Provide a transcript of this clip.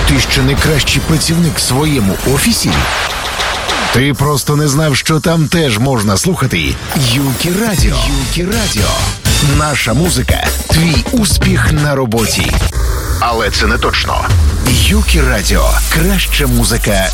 Ти ще не кращий працівник в своєму офісі? Ти просто не знав, що там теж можна слухати Юкі Радіо. Юкі Радіо. Наша музика – твій успіх на роботі. Але це не точно. Юкі Радіо. Краща музика